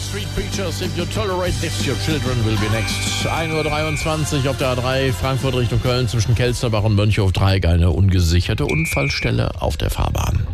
Street Preachers, if you tolerate this, your children will be next. 1:23 Uhr auf der A3, Frankfurt Richtung Köln zwischen Kelsterbach und Mönchhof-Dreieck, eine ungesicherte Unfallstelle auf der Fahrbahn.